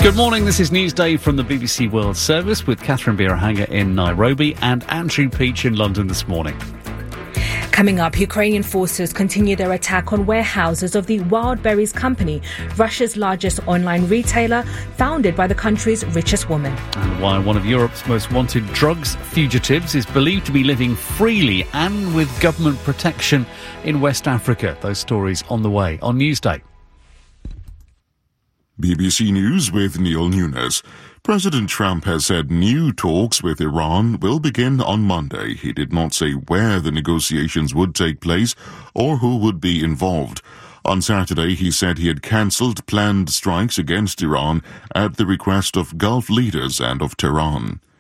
Good morning, this is Newsday from the BBC World Service with Catherine Birahanga in Nairobi and Andrew Peach in London this morning. Coming up, Ukrainian forces continue their attack on warehouses of the Wildberries company, Russia's largest online retailer, founded by the country's richest woman. And why one of Europe's most wanted drugs fugitives is believed to be living freely and with government protection in West Africa. Those stories on the way on Newsday. BBC News with Neil Nunes. President Trump has said new talks with Iran will begin on Monday. He did not say where the negotiations would take place or who would be involved. On Saturday, he said he had cancelled planned strikes against Iran at the request of Gulf leaders and of Tehran.